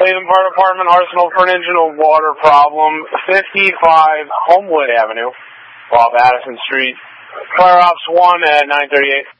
Latham Fire Department, Arsenal for an engine of water problem, 55 Homewood Avenue, off Addison Street. Fire Ops 1 at 9:38.